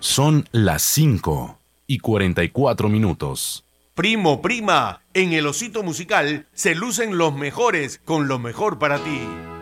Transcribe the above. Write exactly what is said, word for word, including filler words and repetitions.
Son las cinco y cuarenta y cuatro minutos. Primo, prima, en el Osito Musical se lucen los mejores con lo mejor para ti.